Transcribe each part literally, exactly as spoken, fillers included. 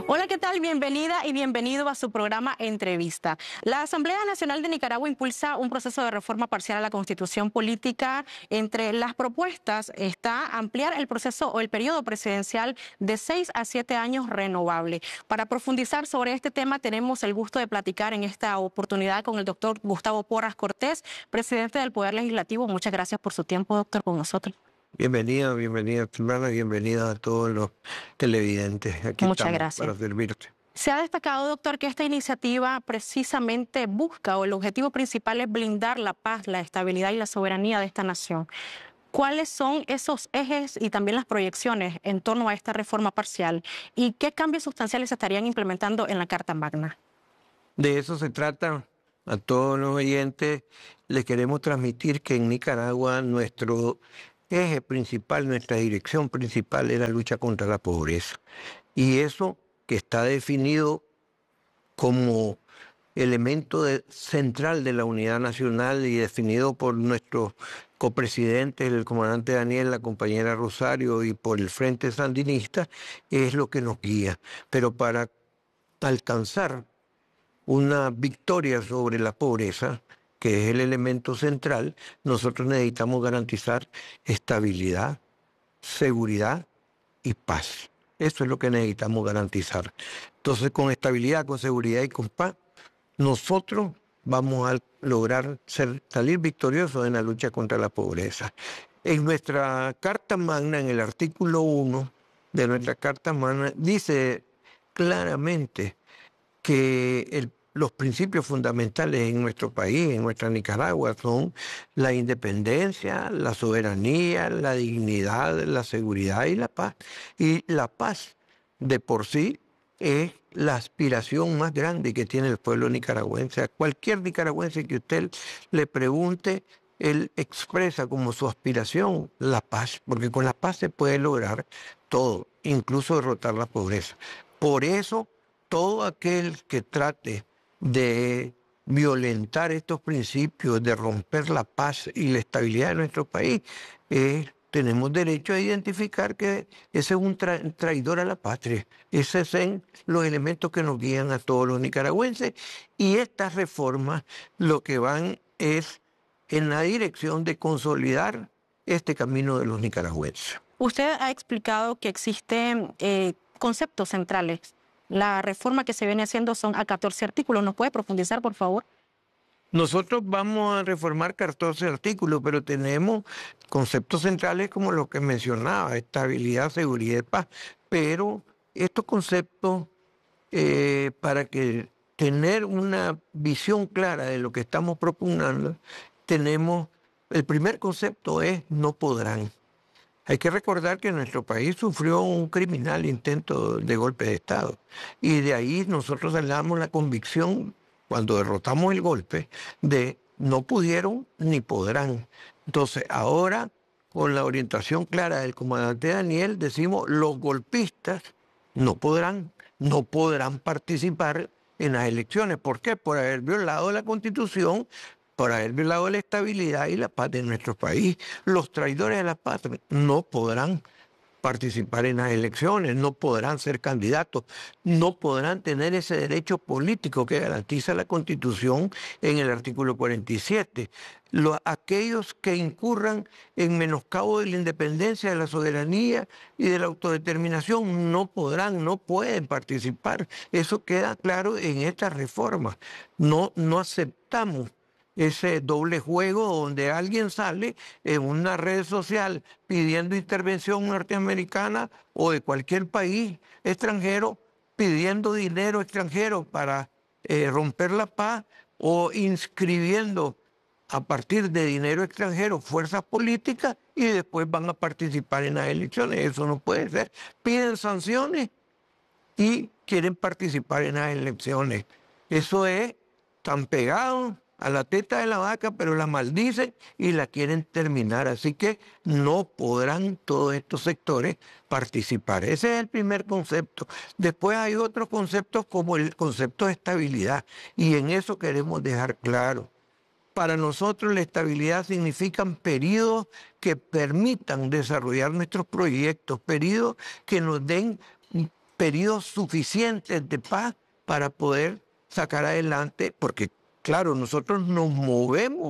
Hola, ¿qué tal? Bienvenida y bienvenido a su programa Entrevista. La Asamblea Nacional de Nicaragua impulsa un proceso de reforma parcial a la Constitución Política. Entre las propuestas está ampliar el proceso o el periodo presidencial de seis a siete años renovable. Para profundizar sobre este tema tenemos el gusto de platicar en esta oportunidad con el doctor Gustavo Porras Cortés, presidente del Poder Legislativo. Muchas gracias por su tiempo, doctor, con nosotros. Bienvenida, bienvenida, hermana, bienvenida a todos los televidentes. Aquí Muchas estamos gracias. para servirte. Se ha destacado, doctor, que esta iniciativa precisamente busca, o el objetivo principal es blindar la paz, la estabilidad y la soberanía de esta nación. ¿Cuáles son esos ejes y también las proyecciones en torno a esta reforma parcial? ¿Y qué cambios sustanciales se estarían implementando en la Carta Magna? De eso se trata. A todos los oyentes les queremos transmitir que en Nicaragua nuestro eje principal, nuestra dirección principal es la lucha contra la pobreza. Y eso que está definido como elemento de, central de la unidad nacional y definido por nuestros copresidentes, el comandante Daniel, la compañera Rosario y por el Frente Sandinista, es lo que nos guía. Pero para alcanzar una victoria sobre la pobreza, que es el elemento central, nosotros necesitamos garantizar estabilidad, seguridad y paz. Eso es lo que necesitamos garantizar. Entonces, con estabilidad, con seguridad y con paz, nosotros vamos a lograr ser, salir victoriosos en la lucha contra la pobreza. En nuestra Carta Magna, en el artículo uno de nuestra Carta Magna, dice claramente que el, los principios fundamentales en nuestro país, en nuestra Nicaragua, son la independencia, la soberanía, la dignidad, la seguridad y la paz. Y la paz de por sí es la aspiración más grande que tiene el pueblo nicaragüense. A cualquier nicaragüense que usted le pregunte, él expresa como su aspiración la paz, porque con la paz se puede lograr todo, incluso derrotar la pobreza. Por eso, todo aquel que trate de violentar estos principios, de romper la paz y la estabilidad de nuestro país, eh, tenemos derecho a identificar que ese es un tra traidor a la patria. Esos son los elementos que nos guían a todos los nicaragüenses, y estas reformas lo que van es en la dirección de consolidar este camino de los nicaragüenses. Usted ha explicado que existen eh, conceptos centrales. La reforma que se viene haciendo son a catorce artículos. ¿Nos puede profundizar, por favor? Nosotros vamos a reformar catorce artículos, pero tenemos conceptos centrales como lo que mencionaba, estabilidad, seguridad y paz. Pero estos conceptos, eh, para que tener una visión clara de lo que estamos propugnando, tenemos, el primer concepto es no podrán. Hay que recordar que nuestro país sufrió un criminal intento de golpe de Estado, y de ahí nosotros damos la convicción, cuando derrotamos el golpe, de no pudieron ni podrán. Entonces ahora, con la orientación clara del comandante Daniel, decimos los golpistas no podrán, no podrán participar en las elecciones. ¿Por qué? Por haber violado la Constitución, por haber violado la estabilidad y la paz de nuestro país. Los traidores de la patria no podrán participar en las elecciones, no podrán ser candidatos, no podrán tener ese derecho político que garantiza la Constitución en el artículo cuarenta y siete. Los, aquellos que incurran en menoscabo de la independencia, de la soberanía y de la autodeterminación no podrán, no pueden participar. Eso queda claro en esta reforma. No, no aceptamos ese doble juego donde alguien sale en una red social pidiendo intervención norteamericana o de cualquier país extranjero, pidiendo dinero extranjero para eh, romper la paz, o inscribiendo a partir de dinero extranjero fuerzas políticas y después van a participar en las elecciones. Eso no puede ser. Piden sanciones y quieren participar en las elecciones. Eso es tan pegado a la teta de la vaca, pero la maldicen y la quieren terminar. Así que no podrán todos estos sectores participar. Ese es el primer concepto. Después hay otros conceptos como el concepto de estabilidad, y en eso queremos dejar claro. Para nosotros la estabilidad significan periodos que permitan desarrollar nuestros proyectos, periodos que nos den periodos suficientes de paz para poder sacar adelante, porque claro, nosotros nos movemos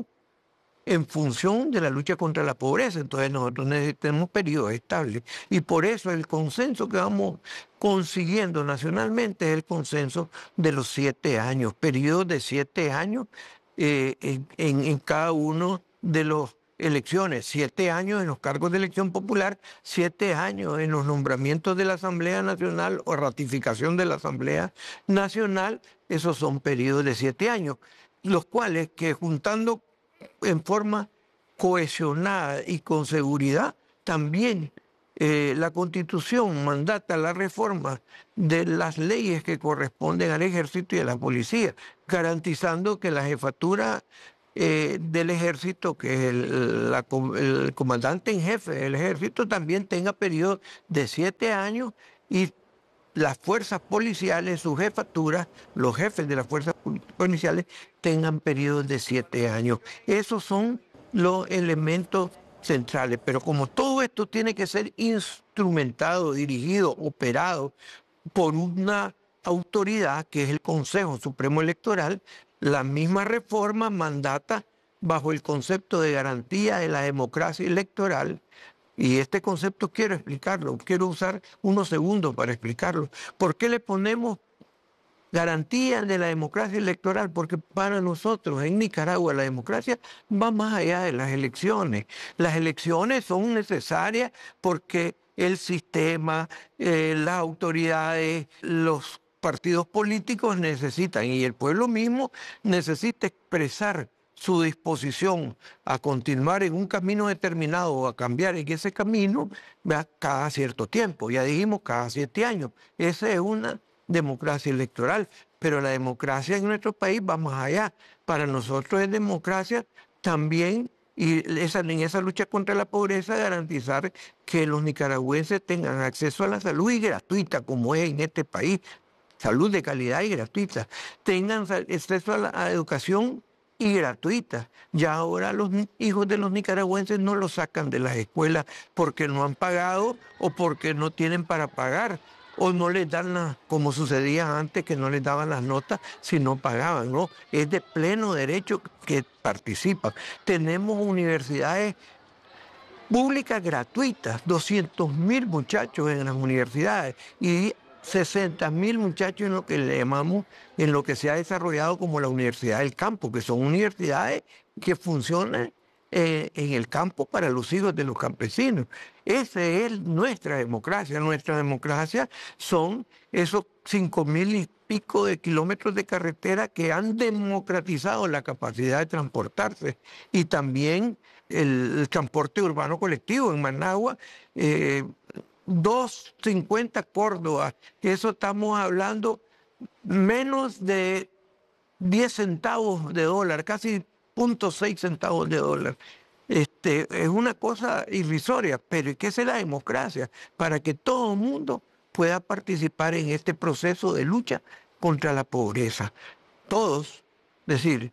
en función de la lucha contra la pobreza, entonces nosotros necesitamos periodos estables. Y por eso el consenso que vamos consiguiendo nacionalmente es el consenso de los siete años, periodos de siete años eh, en, en, en cada uno de los elecciones, siete años en los cargos de elección popular, siete años en los nombramientos de la Asamblea Nacional o ratificación de la Asamblea Nacional, esos son periodos de siete años, los cuales que juntando en forma cohesionada y con seguridad, también eh, la Constitución mandata la reforma de las leyes que corresponden al Ejército y a la Policía, garantizando que la jefatura eh, del Ejército, que es el, la, el comandante en jefe del Ejército, también tenga periodos de siete años y las fuerzas policiales, sus jefaturas, los jefes de las fuerzas policiales tengan periodos de siete años. Esos son los elementos centrales. Pero como todo esto tiene que ser instrumentado, dirigido, operado por una autoridad que es el Consejo Supremo Electoral, la misma reforma mandata bajo el concepto de garantía de la democracia electoral. Y este concepto quiero explicarlo, quiero usar unos segundos para explicarlo. ¿Por qué le ponemos garantía de la democracia electoral? Porque para nosotros en Nicaragua la democracia va más allá de las elecciones. Las elecciones son necesarias porque el sistema, eh, las autoridades, los partidos políticos necesitan, y el pueblo mismo necesita expresar su disposición a continuar en un camino determinado o a cambiar en ese camino, ¿verdad?, cada cierto tiempo. Ya dijimos cada siete años. Esa es una democracia electoral, pero la democracia en nuestro país va más allá. Para nosotros es democracia también, y esa, en esa lucha contra la pobreza, garantizar que los nicaragüenses tengan acceso a la salud y gratuita, como es en este país, salud de calidad y gratuita, tengan acceso a la a educación y gratuita. Ya ahora los hijos de los nicaragüenses no los sacan de las escuelas porque no han pagado o porque no tienen para pagar o no les dan, la, como sucedía antes, que no les daban las notas si no pagaban, ¿no? Es de pleno derecho que participan. Tenemos universidades públicas gratuitas, doscientos mil muchachos en las universidades y sesenta mil muchachos en lo que le llamamos, en lo que se ha desarrollado como la Universidad del Campo, que son universidades que funcionan eh, en el campo para los hijos de los campesinos. Esa es nuestra democracia. Nuestra democracia son esos cinco mil y pico de kilómetros de carretera que han democratizado la capacidad de transportarse y también el, el transporte urbano colectivo en Managua. Eh, dos cincuenta Córdoba, que eso estamos hablando menos de diez centavos de dólar, casi cero punto seis centavos de dólar. Este, es una cosa irrisoria, pero ¿qué es la democracia? Para que todo el mundo pueda participar en este proceso de lucha contra la pobreza. Todos, es decir,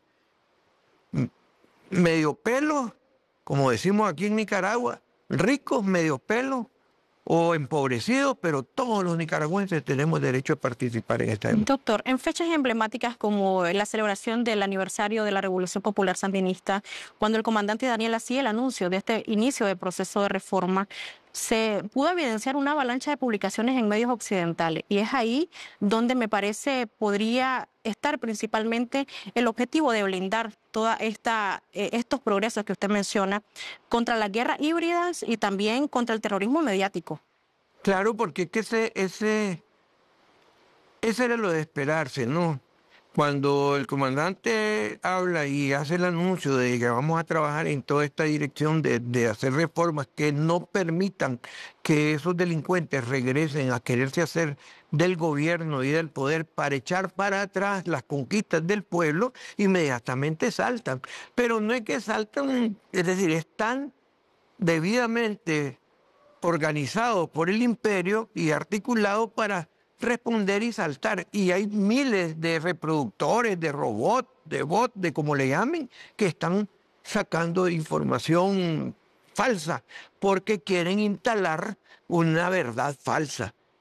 medio pelo, como decimos aquí en Nicaragua, ricos, medio pelo, o empobrecidos, pero todos los nicaragüenses tenemos derecho a participar en esta democracia. Doctor, en fechas emblemáticas como la celebración del aniversario de la Revolución Popular Sandinista, cuando el comandante Daniel hacía el anuncio de este inicio de proceso de reforma, se pudo evidenciar una avalancha de publicaciones en medios occidentales, y es ahí donde me parece podría estar principalmente el objetivo de blindar todos eh, estos progresos que usted menciona contra las guerras híbridas y también contra el terrorismo mediático. Claro, porque que ese, ese, ese era lo de esperarse, ¿no? Cuando el comandante habla y hace el anuncio de que vamos a trabajar en toda esta dirección de, de hacer reformas que no permitan que esos delincuentes regresen a quererse hacer del gobierno y del poder para echar para atrás las conquistas del pueblo, inmediatamente saltan. Pero no es que saltan, es decir, están debidamente organizados por el imperio y articulados para responder y saltar. Y hay miles de reproductores, de robots, de bots, de como le llamen, que están sacando información falsa porque quieren instalar una verdad falsa.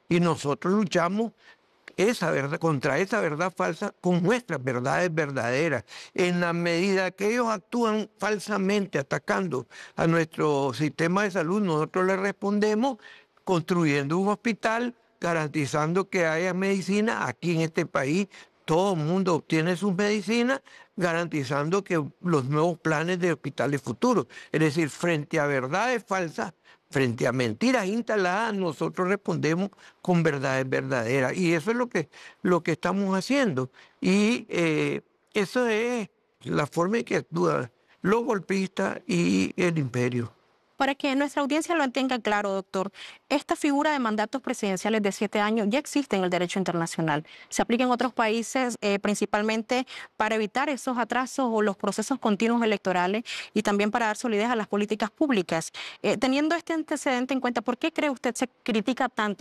Y nosotros luchamos esa verdad, contra esa verdad falsa con nuestras verdades verdaderas. En la medida que ellos actúan falsamente atacando a nuestro sistema de salud, nosotros les respondemos construyendo un hospital, garantizando que haya medicina aquí en este país. Todo el mundo obtiene sus medicinas, garantizando que los nuevos planes de hospitales futuros. Es decir, frente a verdades falsas, frente a mentiras instaladas, nosotros respondemos con verdades verdaderas. Y eso es lo que, lo que estamos haciendo. Y eh, eso es la forma en que actúan los golpistas y el imperio. Para que nuestra audiencia lo tenga claro, doctor, esta figura de mandatos presidenciales de siete años ya existe en el derecho internacional. Se aplica en otros países eh, principalmente para evitar esos atrasos o los procesos continuos electorales y también para dar solidez a las políticas públicas. Eh, teniendo este antecedente en cuenta, ¿por qué cree usted se critica tanto